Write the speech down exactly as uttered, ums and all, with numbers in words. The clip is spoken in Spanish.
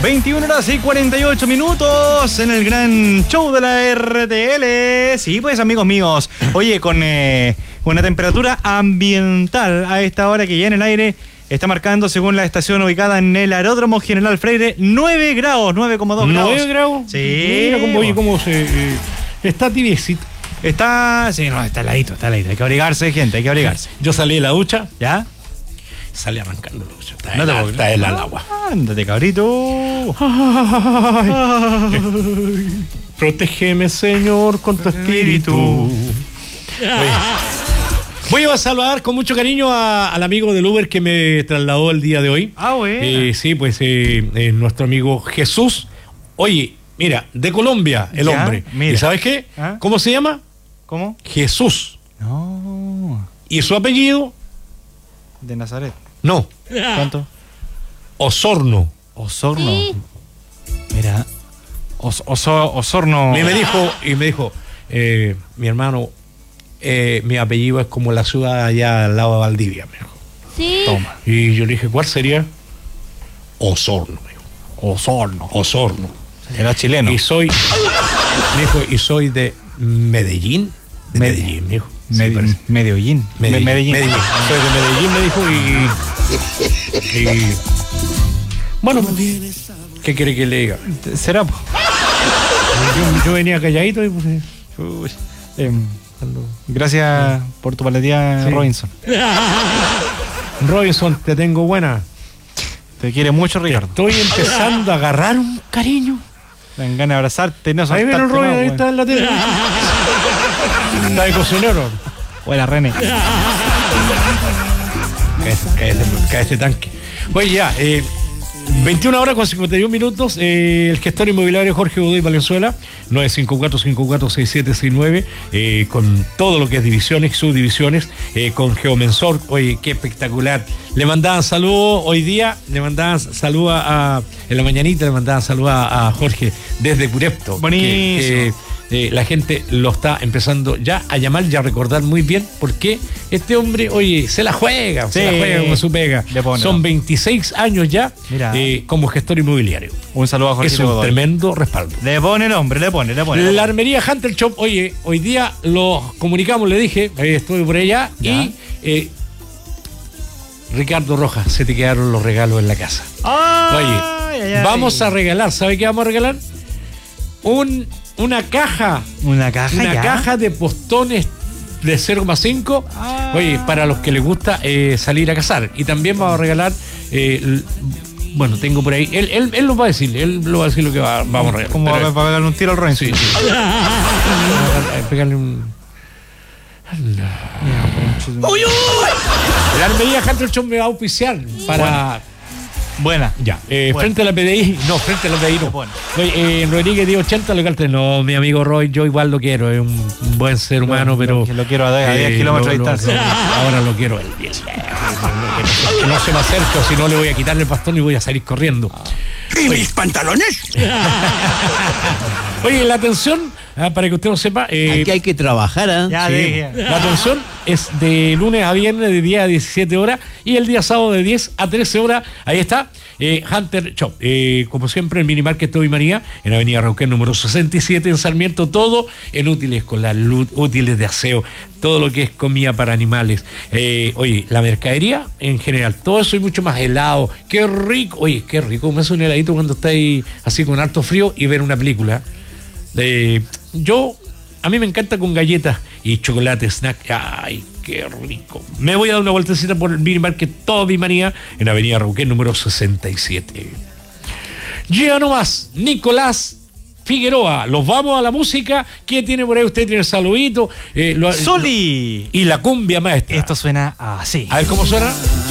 veintiuna horas y cuarenta y ocho minutos en el gran show de la R T L. Sí, pues amigos míos, oye, con eh, una temperatura ambiental a esta hora que ya en el aire está marcando, según la estación ubicada en el Aeródromo General Freire, nueve grados, nueve coma dos grados. ¿nueve grados? Sí. Mira cómo, oye, cómo se... Eh, está tibiecito. Está... Sí, no, está heladito, está heladito. Hay que abrigarse, gente, hay que abrigarse. Yo salí de la ducha. ¿Ya? Salí arrancando la ducha. Está No te helada, puedo está creer. helada el agua. Ándate, cabrito. Ay, ay, protégeme, Señor, con tu espíritu. Oye, voy a saludar con mucho cariño a, al amigo del Uber que me trasladó el día de hoy. Ah, bueno. Eh, sí, pues eh, eh, nuestro amigo Jesús. Oye, mira, de Colombia, el Ya, hombre. mira. ¿Y sabes qué? ¿Ah? ¿Cómo se llama? ¿Cómo? Jesús. No. ¿Y su apellido? De Nazaret. No, ¿Cuánto? Osorno. Osorno. Sí. Mira. Os, oso, Osorno. Y me dijo, y me dijo, eh, mi hermano, eh, mi apellido es como la ciudad allá al lado de Valdivia, me dijo. Sí. Toma. Y yo le dije, ¿cuál sería? Osorno, me dijo. Osorno. Osorno. Era chileno. Y soy, me dijo, y soy de Medellín. De Med- Medellín, me dijo. Sí, Med- parece. Medellín. Medellín. Medellín. Medellín. Soy de Medellín, me dijo, y, y bueno, ¿qué quiere que le diga? ¿Será? po? Yo, yo venía calladito y pues, eh, Uy. Em, gracias por tu paletía, Sí. Robinson. Robinson, te tengo buena. Te quiere mucho, Ricardo. Estoy empezando a agarrar un cariño. Dan ganas de abrazarte, no Ahí viene el soltarte Robin, más, ahí weón. está en la tele. Está de cocinero. Hola, René. Cae cae este tanque. Oye, ya, eh, veintiuna horas con cincuenta y un minutos. Eh, el gestor inmobiliario Jorge Godoy Valenzuela, nueve cinco cuatro, cinco cuatro seis siete seis nueve, eh, con todo lo que es divisiones, subdivisiones, eh, con Geomensor. Oye, qué espectacular. Le mandaban saludos hoy día, le mandaban saludos a, en la mañanita, le mandaban saludos a, a Jorge desde Curepto. Buenísimo. Que, que, Eh, la gente lo está empezando ya a llamar y a recordar muy bien porque este hombre, oye, se la juega, Sí. se la juega como su pega. Le pone, Son ¿no? veintiséis años ya Mira. eh, como gestor inmobiliario. Un saludo a Jorge Es un Godoy. tremendo respaldo. Le pone el hombre, le pone, le pone. La armería Hunter Shop, oye, hoy día lo comunicamos, le dije, eh, estuve por allá Ya. y eh, Ricardo Rojas, se te quedaron los regalos en la casa. Ay, Oye, ay, ay. vamos a regalar, ¿sabe qué vamos a regalar? Un, una caja. Una caja Una ya. caja de postones de cero coma cinco. Ah. Oye, para los que les gusta eh, salir a cazar. Y también vamos a regalar. eh, l- bueno, tengo por ahí. Él, él, él lo va a decir. Él lo va a decir lo que va- vamos a regalar. Como Pero- para pegarle un tiro al Robinson. sí, sí. Eh, Pegarle un. Uy, La armería Hunter Shop me va a auspiciar para. Buena. Ya, eh, Bueno. frente a la P D I, no, frente a la P D I no. Bueno. Oye, eh, en Rodríguez diez ochenta, local tres. No, mi amigo Roy, yo igual lo quiero, es un, un buen ser humano, Lo- pero. lo- lo quiero a diez- a diez kilómetros de lo- lo- distancia. lo- ahora lo quiero él bien lejos, que no se- que no se me acerque, o si no le voy a quitarle el bastón y voy a salir corriendo. ¿Y mis pantalones? Oye, la atención, ah, para que usted lo sepa, eh, Aquí hay que trabajar, ¿ah? Ya sí, dije. la atención es de lunes a viernes de diez a diecisiete horas y el día sábado de diez a trece horas. Ahí está, eh, Hunter Shop. Eh, como siempre, el Minimarket Toby María, en Avenida Rauquén número sesenta y siete en Sarmiento. Todo en útiles escolar, lu- útiles de aseo, todo lo que es comida para animales. Eh, oye, la mercadería en general, todo eso y mucho más. Helado. Qué rico. Oye, qué rico. Me hace un heladito cuando está ahí así con harto frío y ver una película. Eh, yo, a mí me encanta con galletas y chocolate, snack. Ay, qué rico. Me voy a dar una vueltecita por el Mini Market Toby María en Avenida Rauquén número sesenta y siete. Ya no más, Nicolás Figueroa. Los vamos a la música. ¿Qué tiene por ahí? Usted tiene el saludito. Eh, lo- Soli. y la cumbia maestra. Esto suena así. A ver cómo suena.